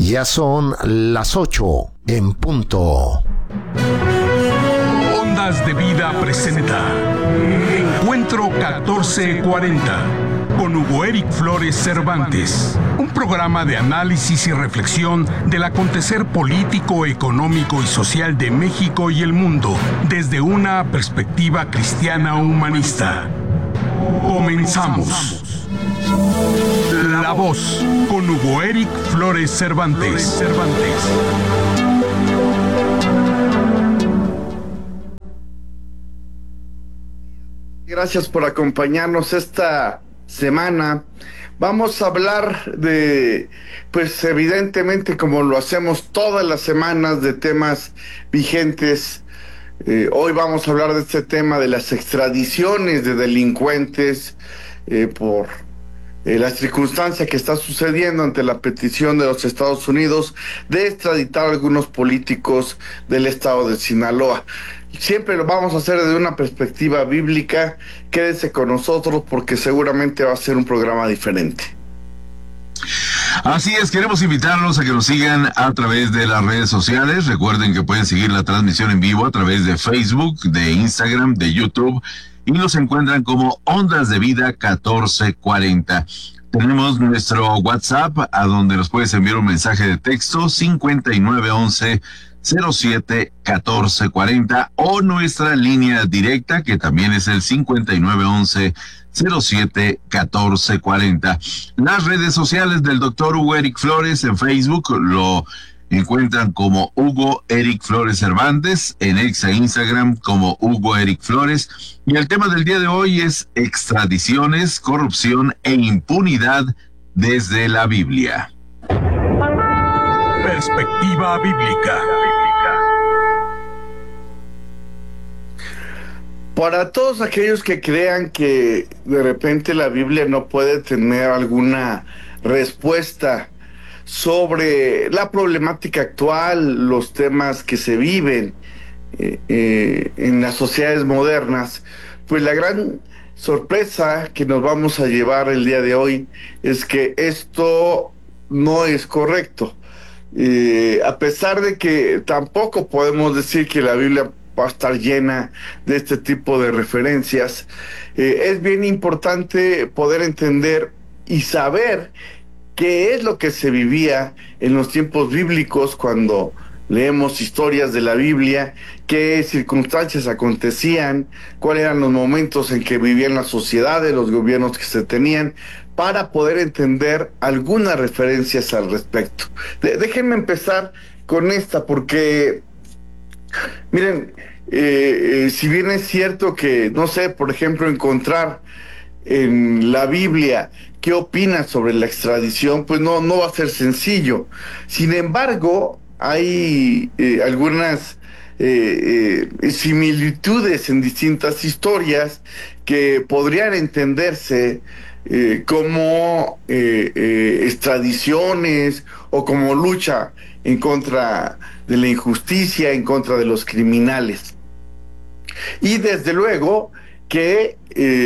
Ya son las 8 en punto. Ondas de Vida presenta Encuentro 1440 con Hugo Eric Flores Cervantes, un programa de análisis y reflexión del acontecer político, económico y social de México y el mundo desde una perspectiva cristiana humanista. Comenzamos. La Voz con Hugo Eric Flores Cervantes. Gracias por acompañarnos esta semana. Vamos a hablar de, pues evidentemente como lo hacemos todas las semanas, de temas vigentes. Hoy vamos a hablar de este tema de las extradiciones de delincuentes por la circunstancia que está sucediendo ante la petición de los Estados Unidos de extraditar a algunos políticos del estado de Sinaloa. Siempre lo vamos a hacer desde una perspectiva bíblica. Quédese con nosotros porque seguramente va a ser un programa diferente. Así es, queremos invitarlos a que nos sigan a través de las redes sociales. Recuerden que pueden seguir la transmisión en vivo a través de Facebook, de Instagram, de YouTube, y nos encuentran como Ondas de Vida 1440. Tenemos nuestro WhatsApp, a donde nos puedes enviar un mensaje de texto, 5911-07-1440, o nuestra línea directa, que también es el 5911-07-1440. Las redes sociales del doctor Hugo Eric Flores: en Facebook lo encuentran como Hugo Eric Flores Cervantes, en X e Instagram como Hugo Eric Flores. Y el tema del día de hoy es extradiciones, corrupción e impunidad desde la Biblia. Perspectiva bíblica. Para todos aquellos que crean que de repente la Biblia no puede tener alguna respuesta sobre la problemática actual, los temas que se viven en las sociedades modernas, pues la gran sorpresa que nos vamos a llevar el día de hoy es que esto no es correcto. A pesar de que tampoco podemos decir que la Biblia va a estar llena de este tipo de referencias, es bien importante poder entender y saber qué es lo que se vivía en los tiempos bíblicos cuando leemos historias de la Biblia, qué circunstancias acontecían, cuáles eran los momentos en que vivían las sociedades, los gobiernos que se tenían, para poder entender algunas referencias al respecto. Déjenme empezar con esta, porque miren, si bien es cierto que, no sé, por ejemplo, encontrar en la Biblia qué opinas sobre la extradición, pues no va a ser sencillo. Sin embargo, hay algunas similitudes en distintas historias que podrían entenderse como extradiciones o como lucha en contra de la injusticia, en contra de los criminales. Y desde luego que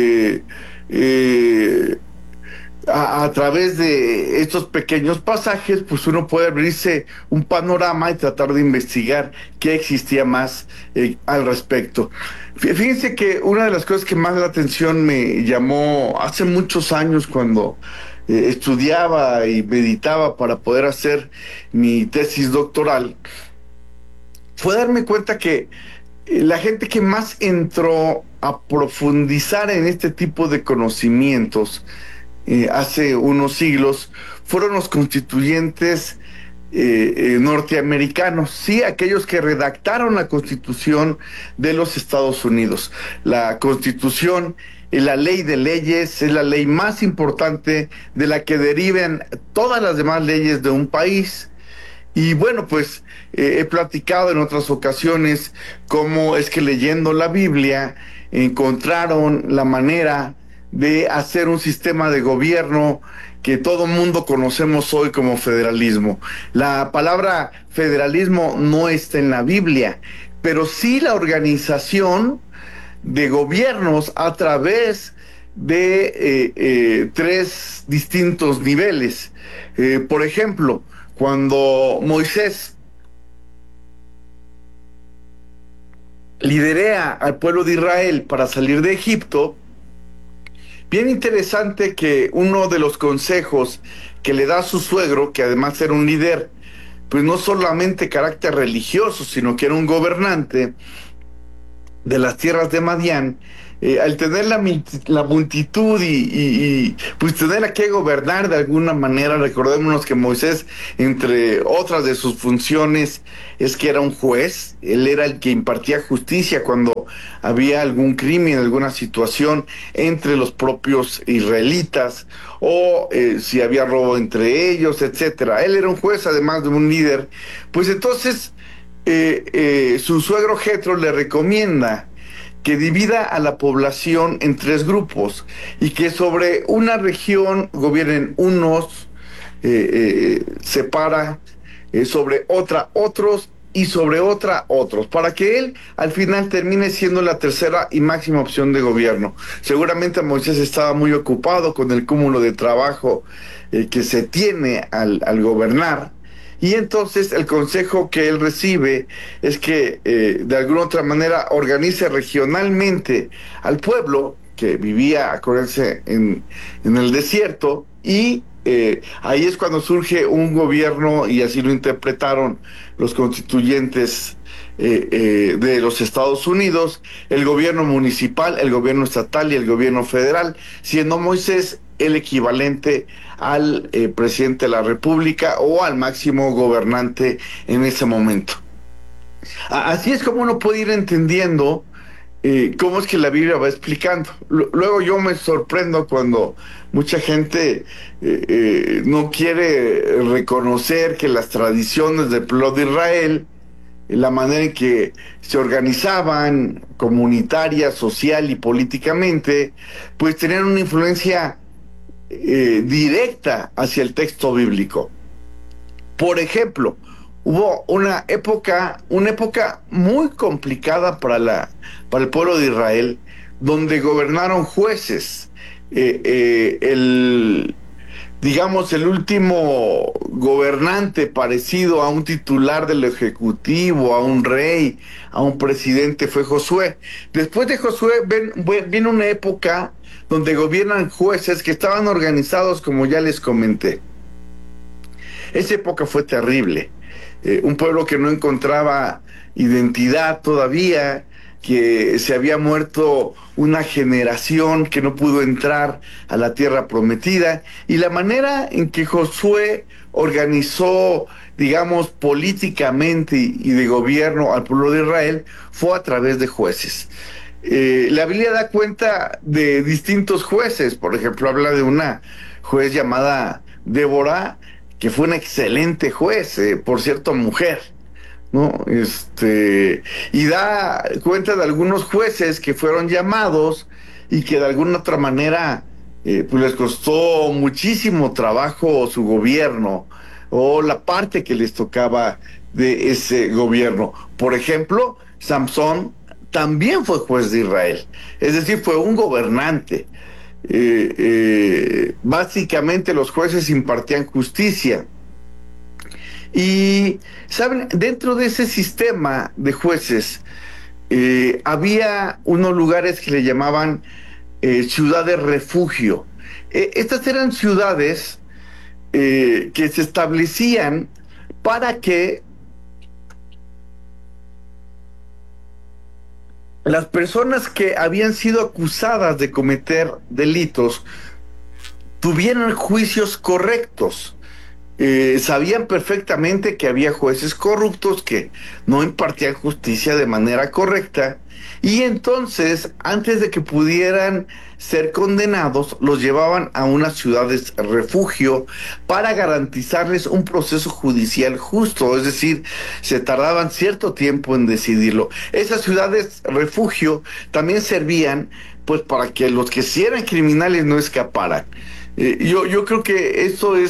a través de estos pequeños pasajes, pues uno puede abrirse un panorama y tratar de investigar qué existía más al respecto. Fíjense que una de las cosas que más la atención me llamó hace muchos años, cuando estudiaba y meditaba para poder hacer mi tesis doctoral, fue darme cuenta que la gente que más entró a profundizar en este tipo de conocimientos hace unos siglos fueron los constituyentes norteamericanos, sí, aquellos que redactaron la Constitución de los Estados Unidos. La Constitución es la ley de leyes, es la ley más importante de la que derivan todas las demás leyes de un país. Y bueno, pues he platicado en otras ocasiones cómo es que leyendo la Biblia encontraron la manera de hacer un sistema de gobierno que todo mundo conocemos hoy como federalismo. La palabra federalismo no está en la Biblia, pero sí la organización de gobiernos a través de tres distintos niveles. Por ejemplo, cuando Moisés liderea al pueblo de Israel para salir de Egipto, bien interesante que uno de los consejos que le da a su suegro, que además era un líder, pues no solamente carácter religioso, sino que era un gobernante de las tierras de Madián, al tener la multitud y pues tener a que gobernar de alguna manera. Recordémonos que Moisés, entre otras de sus funciones, es que era un juez. Él era el que impartía justicia cuando había algún crimen, alguna situación entre los propios israelitas, o si había robo entre ellos, etcétera. Él era un juez, además de un líder. Pues entonces su suegro Jetro le recomienda que divida a la población en 3 grupos y que sobre una región gobiernen unos, separa, sobre otra otros y sobre otra otros, para que él al final termine siendo la tercera y máxima opción de gobierno. Seguramente Moisés estaba muy ocupado con el cúmulo de trabajo que se tiene al gobernar. Y entonces el consejo que él recibe es que de alguna otra manera organice regionalmente al pueblo que vivía, acuérdense, en el desierto, y ahí es cuando surge un gobierno, y así lo interpretaron los constituyentes de los Estados Unidos, el gobierno municipal, el gobierno estatal y el gobierno federal, siendo Moisés el equivalente al presidente de la República o al máximo gobernante en ese momento. Así es como uno puede ir entendiendo cómo es que la Biblia va explicando. Luego yo me sorprendo cuando mucha gente no quiere reconocer que las tradiciones del pueblo de Israel, la manera en que se organizaban comunitaria, social y políticamente, pues tenían una influencia directa hacia el texto bíblico. Por ejemplo, hubo una época muy complicada para el pueblo de Israel, donde gobernaron jueces. El último gobernante parecido a un titular del ejecutivo, a un rey, a un presidente, fue Josué. Después de Josué viene una época donde gobiernan jueces que estaban organizados, como ya les comenté. Esa época fue terrible. Un pueblo que no encontraba identidad todavía, que se había muerto una generación que no pudo entrar a la tierra prometida, y la manera en que Josué organizó, digamos, políticamente y de gobierno al pueblo de Israel fue a través de jueces. La Biblia da cuenta de distintos jueces. Por ejemplo, habla de una juez llamada Débora, que fue una excelente juez, por cierto, mujer, ¿no? Y da cuenta de algunos jueces que fueron llamados y que de alguna otra manera pues les costó muchísimo trabajo su gobierno o la parte que les tocaba de ese gobierno. Por ejemplo, Samsón también fue juez de Israel, es decir, fue un gobernante. Básicamente los jueces impartían justicia. Y, ¿saben? Dentro de ese sistema de jueces había unos lugares que le llamaban ciudades refugio. Estas eran ciudades que se establecían para que las personas que habían sido acusadas de cometer delitos tuvieran juicios correctos. Sabían perfectamente que había jueces corruptos que no impartían justicia de manera correcta, y entonces, antes de que pudieran ser condenados, los llevaban a unas ciudades refugio para garantizarles un proceso judicial justo, es decir, se tardaban cierto tiempo en decidirlo. Esas ciudades refugio también servían pues para que los que sí eran criminales no escaparan. Yo creo que eso es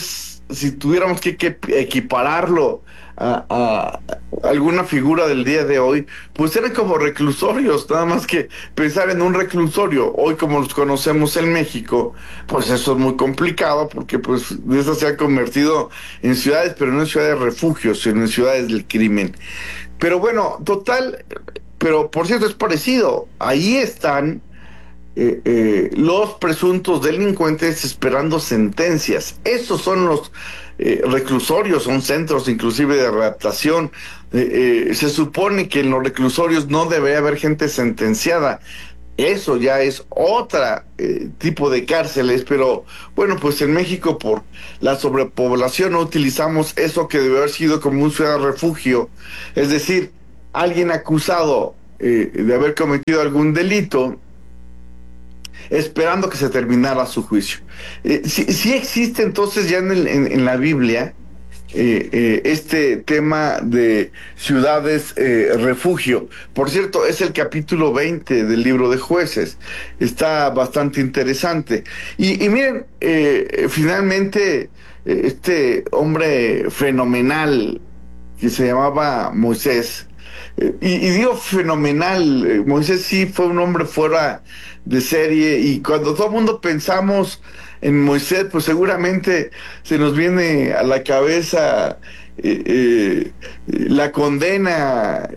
si tuviéramos que equipararlo a alguna figura del día de hoy, pues eran como reclusorios, nada más que pensar en un reclusorio, hoy como los conocemos en México, pues eso es muy complicado, porque pues esas se han convertido en ciudades, pero no en ciudades refugios, sino en ciudades del crimen. Pero bueno, total, pero por cierto es parecido, ahí están los presuntos delincuentes esperando sentencias. Esos son los reclusorios, son centros inclusive de readaptación. Se supone que en los reclusorios no debería haber gente sentenciada. Eso ya es otra tipo de cárceles, pero bueno, pues en México por la sobrepoblación no utilizamos eso que debe haber sido como un ciudad refugio, es decir, alguien acusado de haber cometido algún delito, esperando que se terminara su juicio. Sí existe entonces ya en la Biblia este tema de ciudades refugio. Por cierto, es el capítulo 20 del libro de Jueces. Está bastante interesante. Y miren, finalmente, este hombre fenomenal que se llamaba Moisés, y digo fenomenal, Moisés sí fue un hombre fuera de serie, y cuando todo el mundo pensamos en Moisés, pues seguramente se nos viene a la cabeza la condena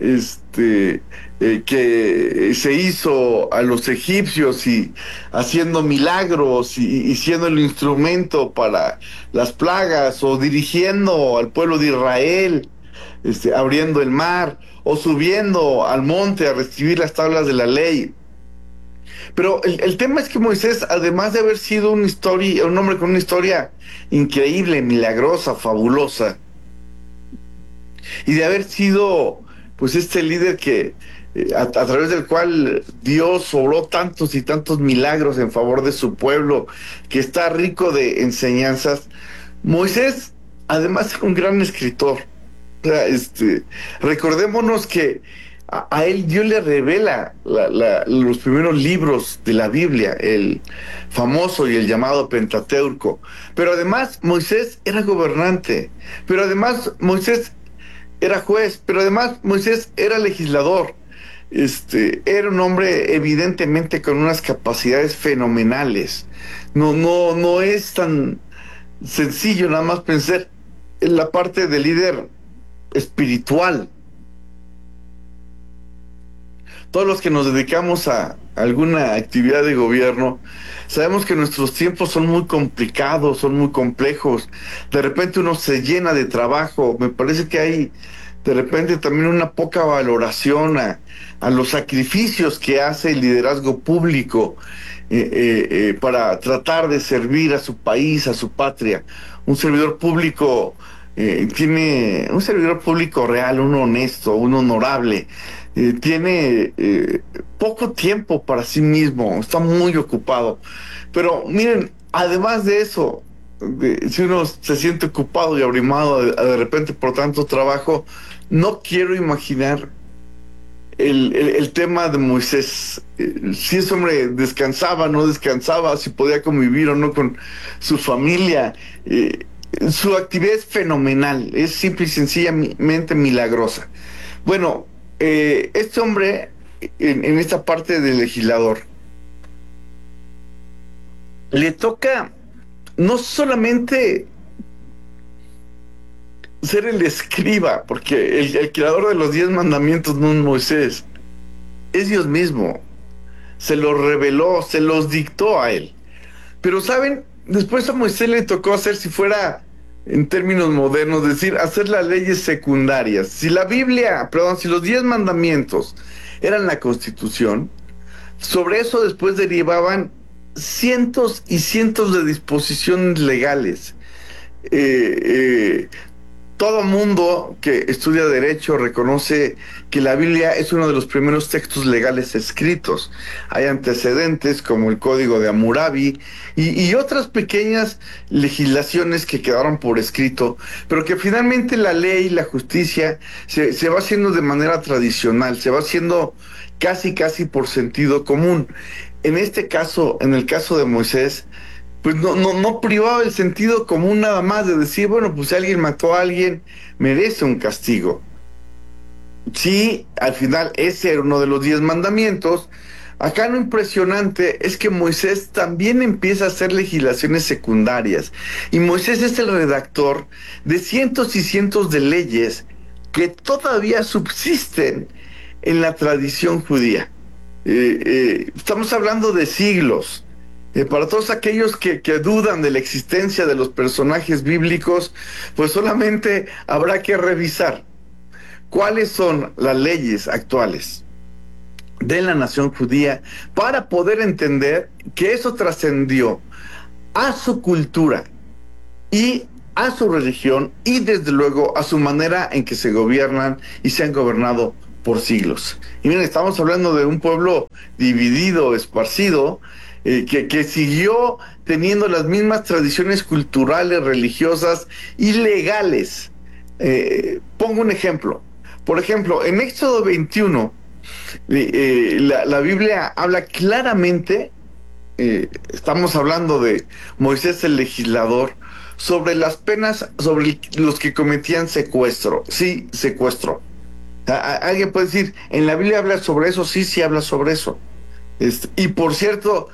que se hizo a los egipcios y haciendo milagros y siendo el instrumento para las plagas, o dirigiendo al pueblo de Israel, abriendo el mar, o subiendo al monte a recibir las tablas de la ley. Pero el tema es que Moisés, además de haber sido un hombre con una historia increíble, milagrosa, fabulosa, y de haber sido pues este líder que a través del cual Dios obró tantos y tantos milagros en favor de su pueblo, que está rico de enseñanzas, Moisés además es un gran escritor. O sea, recordémonos que a él Dios le revela los primeros libros de la Biblia, el famoso y el llamado Pentateuco. Pero además Moisés era gobernante, pero además Moisés era juez, pero además Moisés era legislador. Era un hombre evidentemente con unas capacidades fenomenales. No es tan sencillo nada más pensar en la parte de líder espiritual. Todos los que nos dedicamos a alguna actividad de gobierno, sabemos que nuestros tiempos son muy complicados, son muy complejos. De repente uno se llena de trabajo. Me parece que hay de repente también una poca valoración a los sacrificios que hace el liderazgo público para tratar de servir a su país, a su patria. Un servidor público tiene un servidor público real, uno honesto, uno honorable. Tiene poco tiempo para sí mismo, está muy ocupado. Pero miren, además de eso, si uno se siente ocupado y abrumado de repente por tanto trabajo, no quiero imaginar el tema de Moisés. Si ese hombre descansaba, no descansaba, si podía convivir o no con su familia. Su actividad es fenomenal, es simple y sencillamente milagrosa. Bueno, este hombre, en esta parte del legislador, le toca no solamente ser el escriba, porque el creador de los 10 mandamientos no es Moisés, es Dios mismo. Se los reveló, se los dictó a él. Pero saben, después a Moisés le tocó hacer, si fuera en términos modernos, decir, hacer las leyes secundarias. Si los 10 mandamientos eran la Constitución, sobre eso después derivaban cientos y cientos de disposiciones legales. Todo mundo que estudia derecho reconoce que la Biblia es uno de los primeros textos legales escritos. Hay antecedentes como el Código de Hammurabi y otras pequeñas legislaciones que quedaron por escrito, pero que finalmente la ley, la justicia, se va haciendo de manera tradicional, se va haciendo casi por sentido común. En este caso, en el caso de Moisés, pues no privaba el sentido común nada más de decir, bueno, pues si alguien mató a alguien, merece un castigo. Sí, al final ese era uno de los 10 mandamientos. Acá lo impresionante es que Moisés también empieza a hacer legislaciones secundarias. Y Moisés es el redactor de cientos y cientos de leyes que todavía subsisten en la tradición judía. Estamos hablando de siglos. Para todos aquellos que dudan de la existencia de los personajes bíblicos, pues solamente habrá que revisar cuáles son las leyes actuales de la nación judía para poder entender que eso trascendió a su cultura y a su religión y desde luego a su manera en que se gobiernan y se han gobernado por siglos. Y miren, estamos hablando de un pueblo dividido, esparcido, que siguió teniendo las mismas tradiciones culturales, religiosas y legales. Pongo un ejemplo. Por ejemplo, en Éxodo 21, la Biblia habla claramente, estamos hablando de Moisés el legislador, sobre las penas sobre los que cometían secuestro. Sí, secuestro. Alguien puede decir, ¿en la Biblia habla sobre eso? Sí, sí habla sobre eso. Y por cierto,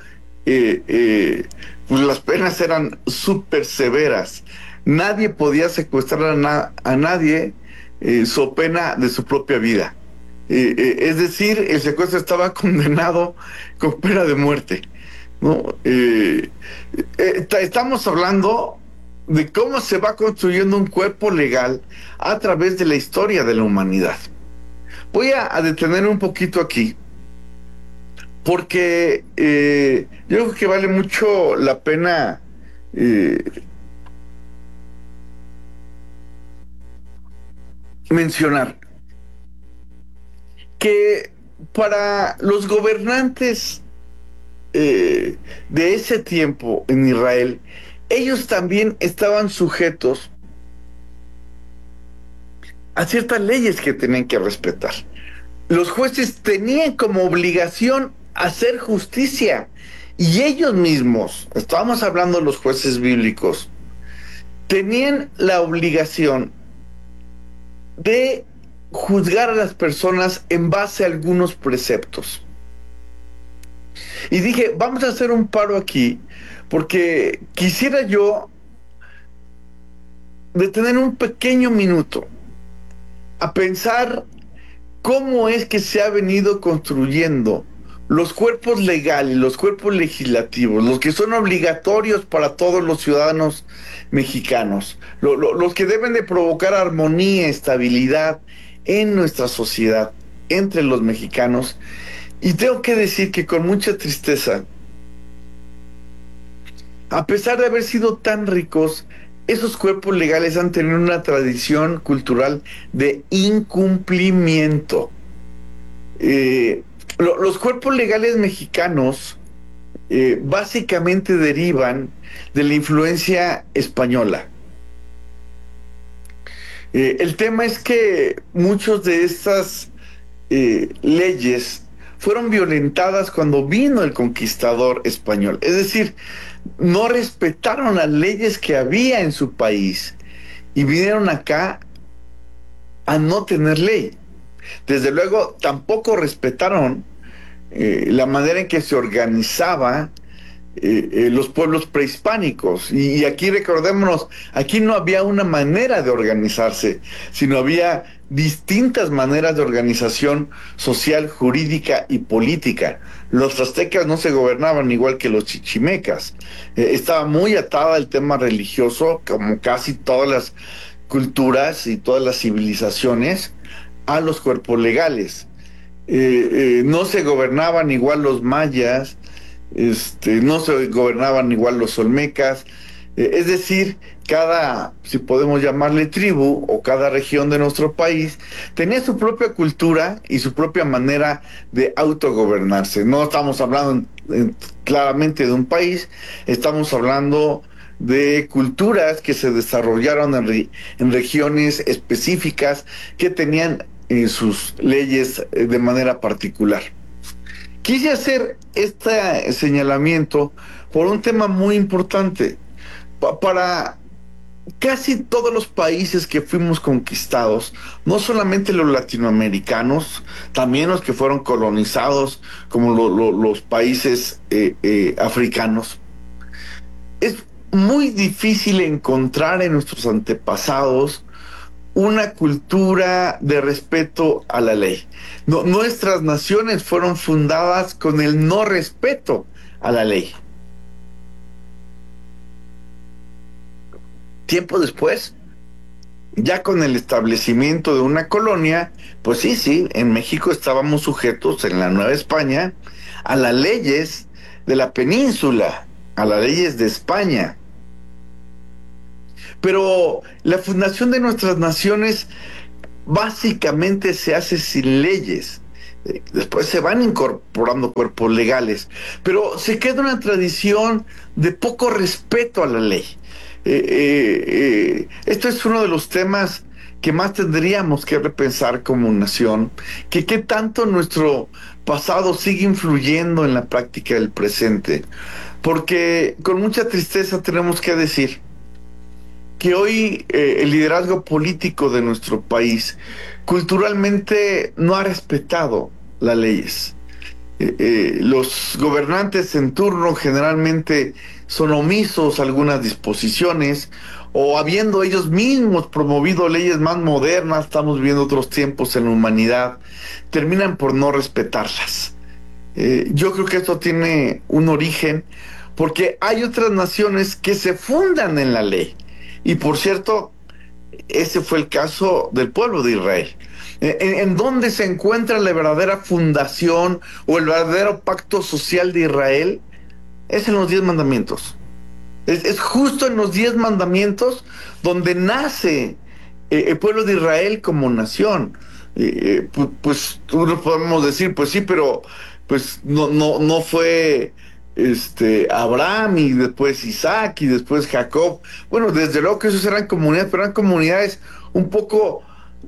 pues las penas eran súper severas. Nadie podía secuestrar a nadie so pena de su propia vida. Es decir, el secuestro estaba condenado con pena de muerte, ¿no? Estamos hablando de cómo se va construyendo un cuerpo legal a través de la historia de la humanidad. Voy a detener un poquito aquí, porque yo creo que vale mucho la pena mencionar que para los gobernantes de ese tiempo en Israel, ellos también estaban sujetos a ciertas leyes que tenían que respetar. Los jueces tenían como obligación hacer justicia y ellos mismos, estábamos hablando de los jueces bíblicos, tenían la obligación de juzgar a las personas en base a algunos preceptos. Y dije, vamos a hacer un paro aquí, porque quisiera yo detener un pequeño minuto a pensar cómo es que se ha venido construyendo los cuerpos legales, los cuerpos legislativos, los que son obligatorios para todos los ciudadanos mexicanos, los que deben de provocar armonía, estabilidad en nuestra sociedad, entre los mexicanos. Y tengo que decir que con mucha tristeza, a pesar de haber sido tan ricos, esos cuerpos legales han tenido una tradición cultural de incumplimiento. Los cuerpos legales mexicanos básicamente derivan de la influencia española. El tema es que muchas de estas leyes fueron violentadas cuando vino el conquistador español. Es decir, no respetaron las leyes que había en su país y vinieron acá a no tener ley. Desde luego, tampoco respetaron la manera en que se organizaba los pueblos prehispánicos. Y aquí recordémonos, aquí no había una manera de organizarse, sino había distintas maneras de organización social, jurídica y política. Los aztecas no se gobernaban igual que los chichimecas. Estaba muy atada al tema religioso, como casi todas las culturas y todas las civilizaciones, a los cuerpos legales. No se gobernaban igual los mayas, no se gobernaban igual los olmecas. Es decir, cada, si podemos llamarle tribu, o cada región de nuestro país, tenía su propia cultura y su propia manera de autogobernarse. No estamos hablando claramente de un país, estamos hablando de culturas que se desarrollaron en regiones específicas que tenían sus leyes de manera particular. Quise hacer este señalamiento por un tema muy importante. Para casi todos los países que fuimos conquistados, no solamente los latinoamericanos, también los que fueron colonizados, como los países africanos, es muy difícil encontrar en nuestros antepasados una cultura de respeto a la ley. Nuestras naciones fueron fundadas con el no respeto a la ley. Tiempo después, ya con el establecimiento de una colonia, pues sí, en México estábamos sujetos, en la Nueva España, a las leyes de la península, a las leyes de España. Pero la fundación de nuestras naciones básicamente se hace sin leyes. Después se van incorporando cuerpos legales, pero se queda una tradición de poco respeto a la ley. Esto es uno de los temas que más tendríamos que repensar como nación, que qué tanto nuestro pasado sigue influyendo en la práctica del presente, porque con mucha tristeza tenemos que decir que hoy el liderazgo político de nuestro país culturalmente no ha respetado las leyes. Los gobernantes en turno generalmente son omisos a algunas disposiciones, o habiendo ellos mismos promovido leyes más modernas, estamos viviendo otros tiempos en la humanidad, terminan por no respetarlas. Yo creo que esto tiene un origen porque hay otras naciones que se fundan en la ley. Y por cierto, ese fue el caso del pueblo de Israel. ¿En dónde se encuentra la verdadera fundación o el verdadero pacto social de Israel? Es en los 10 mandamientos. Es justo en los 10 mandamientos donde nace el pueblo de Israel como nación. Pues uno podemos decir, pues sí, pero pues no fue Abraham y después Isaac y después Jacob. Bueno, desde luego que esos eran comunidades, pero eran comunidades un poco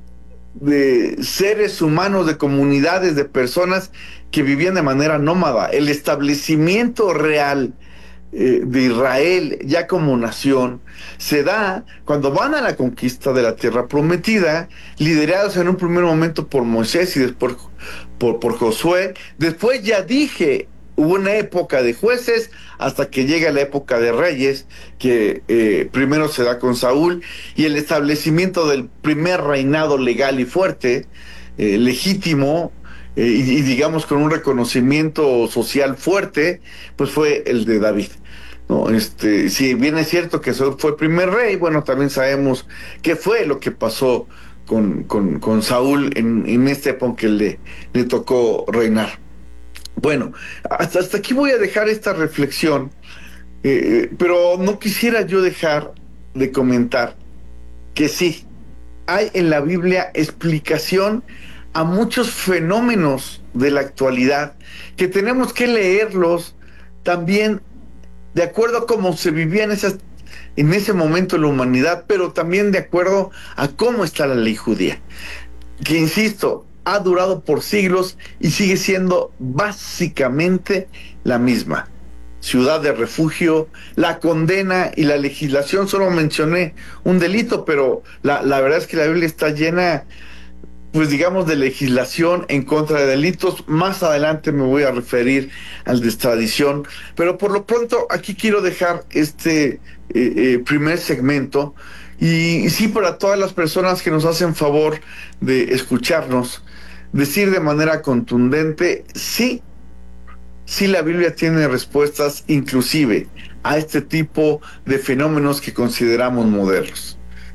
de seres humanos, de comunidades, de personas que vivían de manera nómada. El establecimiento real de Israel ya como nación se da cuando van a la conquista de la tierra prometida, liderados en un primer momento por Moisés y después por Josué. Después ya dije, hubo una época de jueces hasta que llega la época de reyes, que primero se da con Saúl, y el establecimiento del primer reinado legal y fuerte, legítimo, y digamos con un reconocimiento social fuerte, pues fue el de David, ¿no? Si bien es cierto que Saúl fue el primer rey, bueno, también sabemos qué fue lo que pasó con Saúl en esta época que le tocó reinar. Bueno, hasta aquí voy a dejar esta reflexión, pero no quisiera yo dejar de comentar que sí, hay en la Biblia explicación a muchos fenómenos de la actualidad, que tenemos que leerlos también de acuerdo a cómo se vivía en ese momento la humanidad, pero también de acuerdo a cómo está la ley judía, que insisto, ha durado por siglos y sigue siendo básicamente la misma. Ciudad de refugio, la condena y la legislación. Solo mencioné un delito, pero la verdad es que la Biblia está llena, pues digamos, de legislación en contra de delitos. Más adelante me voy a referir al de extradición, pero por lo pronto aquí quiero dejar este primer segmento. Y sí, para todas las personas que nos hacen favor de escucharnos, decir de manera contundente, sí, la Biblia tiene respuestas inclusive a este tipo de fenómenos que consideramos modernos.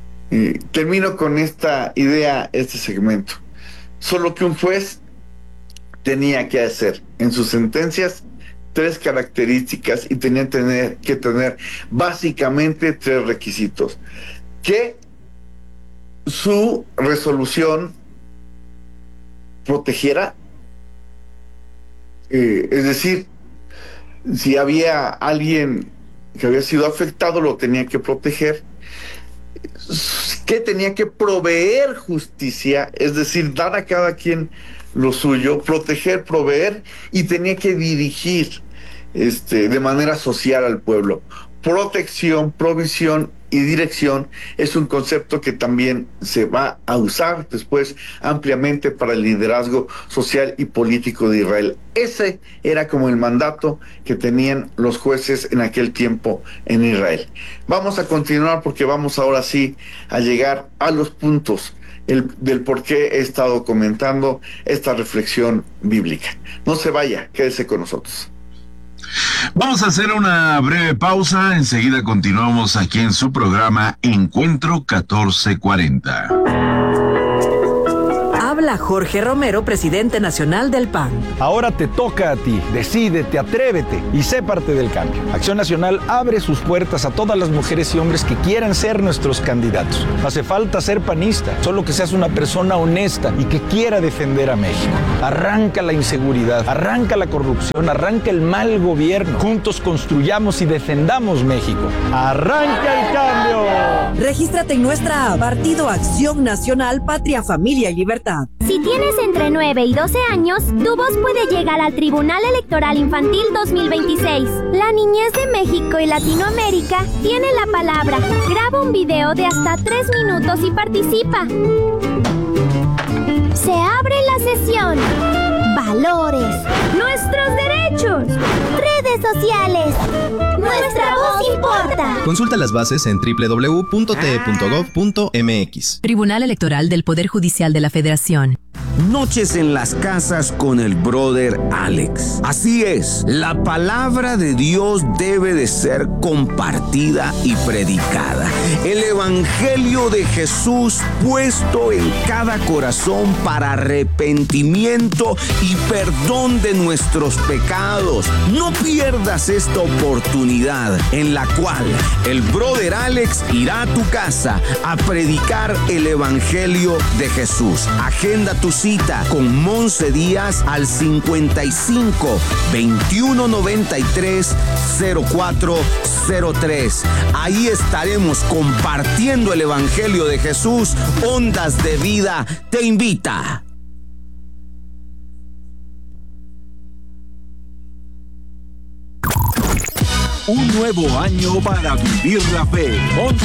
Termino con esta idea, este segmento. Solo que un juez tenía que hacer en sus sentencias 3 características y tenía que tener básicamente 3 requisitos. Que su resolución protegiera, es decir, si había alguien que había sido afectado, lo tenía que proteger, que tenía que proveer justicia, es decir, dar a cada quien lo suyo, proteger, proveer, y tenía que dirigir. de manera social al pueblo. Protección, provisión y dirección es un concepto que también se va a usar después ampliamente para el liderazgo social y político de Israel. Ese era como el mandato que tenían los jueces en aquel tiempo en Israel. Vamos a continuar porque vamos ahora sí a llegar a los puntos del por qué he estado comentando esta reflexión bíblica. No se vaya, quédese con nosotros. Vamos a hacer una breve pausa, enseguida continuamos aquí en su programa Encuentro 1440. Habla Jorge Romero, presidente nacional del PAN. Ahora te toca a ti. Decídete, atrévete y sé parte del cambio. Acción Nacional abre sus puertas a todas las mujeres y hombres que quieran ser nuestros candidatos. No hace falta ser panista, solo que seas una persona honesta y que quiera defender a México. Arranca la inseguridad, arranca la corrupción, arranca el mal gobierno. Juntos construyamos y defendamos México. ¡Arranca el cambio! Regístrate en nuestra app Partido Acción Nacional, Patria, Familia y Libertad. Si tienes entre 9 y 12 años, tu voz puede llegar al Tribunal Electoral Infantil 2026. La niñez de México y Latinoamérica tiene la palabra. Graba un video de hasta 3 minutos y participa. Se abre la sesión. Valores. Nuestros derechos. Redes sociales. Nuestra voz importa. Consulta las bases en www.te.gov.mx. Tribunal Electoral del Poder Judicial de la Federación. Noches en las casas con el brother Alex. Así es, la palabra de Dios debe de ser compartida y predicada. El evangelio de Jesús puesto en cada corazón para arrepentimiento y perdón de nuestros pecados. No pierdas esta oportunidad en la cual el brother Alex irá a tu casa a predicar el evangelio de Jesús. Agenda tu cita con Monse Díaz al 55 21 93 0403. Ahí estaremos compartiendo el evangelio de Jesús. Ondas de Vida te invita. Un nuevo año para vivir la fe.